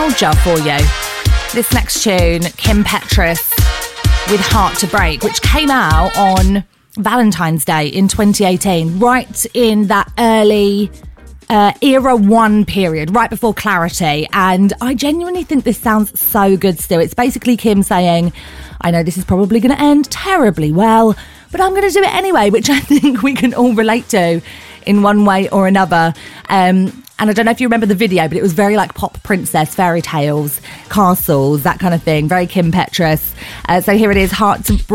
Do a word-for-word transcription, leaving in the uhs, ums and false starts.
nostalgia for you. This next tune, Kim Petras with Heart to Break, which came out on Valentine's Day in twenty eighteen, right in that early uh, era one period, right before Clarity. And I genuinely think this sounds so good still. It's basically Kim saying, I know this is probably going to end terribly well, but I'm going to do it anyway, which I think we can all relate to in one way or another. Um, and I don't know if you remember the video, but it was very like pop princess, fairy tales, castles, that kind of thing. Very Kim Petras. Uh, so here it is, Heart to Break.